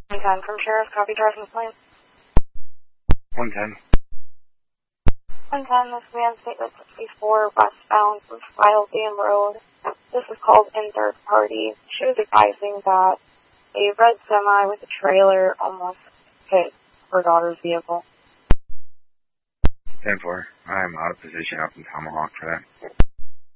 110 from Sheriff, copy driving plan. 110. 110, this man statement 64 westbound from Dam Road. This is called in third party. She was advising that a red semi with a trailer almost hit her daughter's vehicle. 10-4. I'm out of position up in Tomahawk for that.